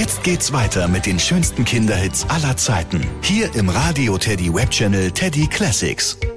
Jetzt geht's weiter mit den schönsten Kinderhits aller Zeiten. Hier im Radio Teddy Webchannel Teddy Classics.